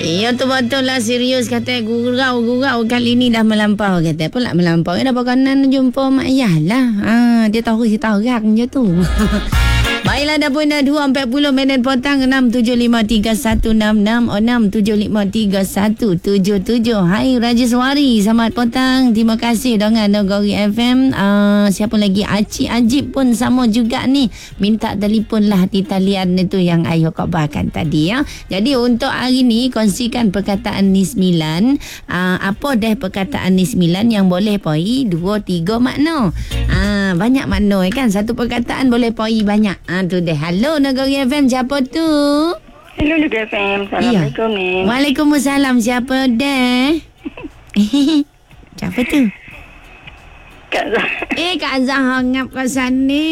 Ya tu betul lah, serius kata gurau kali ni dah melampau kata. Apa nak melampau? Dah berkenan jumpa mak ayah lah. Dia tahu kita orang je tu. Baiklah, dah pun dah 2.40 minit petang. 67531666 675377. Hai Rajiswari, selamat petang. Terima kasih dengan Nagori FM. Siapa lagi? Acik Ajib pun sama juga ni. Minta telefon lah di talian itu yang Ayu khabarkan tadi ya. Jadi untuk hari ni kongsikan perkataan ni 9. Apa dah perkataan ni 9 yang boleh poi 2-3 makna. Banyak makna kan. Satu perkataan boleh poi banyak. Tu deh. Halo Nagori FM, siapa tu? Hello Nagori FM. Assalamualaikum ni. Waalaikumsalam. Siapa dah? Siapa tu? Kak Zah. Kak Zah ngap kat sana.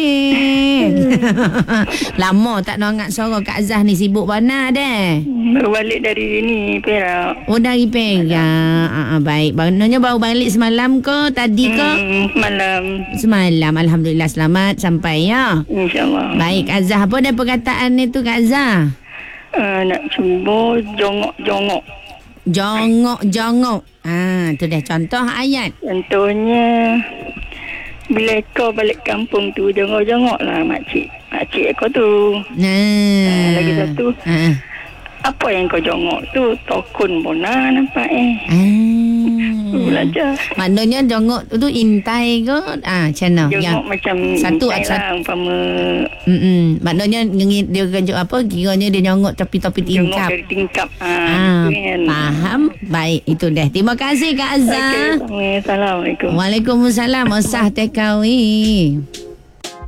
Lama tak nak suara Kak Zah ni, sibuk mana dah? Baru balik dari ni Perak. Oh, dari Perak. Baik. Baru balik semalam ke? Tadi ke? Semalam. Alhamdulillah selamat sampai ya. InsyaAllah. Baik Kak Zah, apa dah perkataan ni tu Kak Zah? Nak cuba jongok. Jongok. Tu dah contoh ayat. Contohnya, bila kau balik kampung tu, jongok lah makcik kau tu. Lagi satu, apa yang kau jongok tu? Tokun bona nampak belajar. Maknanya jongok tu intai ke? Macam mana? Jongok yang macam satu lah, umpama. Maknanya dia kerja apa? Kiranya dia jongok tapi tingkap. Jongok dari tingkap. Faham? Baik, itu dah. Terima kasih Kak Azhar. Okay, Assalamualaikum. Waalaikumsalam. Osah tekawi.